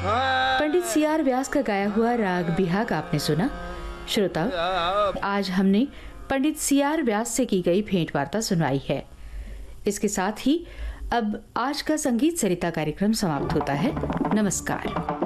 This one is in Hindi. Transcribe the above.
पंडित सीआर व्यास का गाया हुआ राग बिहाग आपने सुना। श्रोता, आज हमने पंडित सीआर व्यास से की गई भेंट वार्ता सुनाई है। इसके साथ ही अब आज का संगीत सरिता कार्यक्रम समाप्त होता है। नमस्कार।